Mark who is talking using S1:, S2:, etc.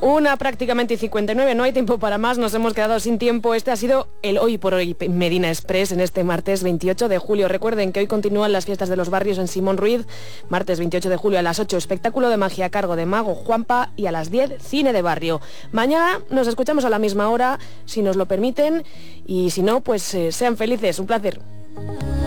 S1: Una prácticamente y 59, no hay tiempo para más, nos hemos quedado sin tiempo. Este ha sido el Hoy por Hoy Medina Express en este martes 28 de julio. Recuerden que hoy continúan las fiestas de los barrios en Simón Ruiz. Martes 28 de julio a las 8, espectáculo de magia a cargo de Mago Juanpa, y a las 10, cine de barrio. Mañana nos escuchamos a la misma hora, si nos lo permiten, y si no, pues sean felices. Un placer.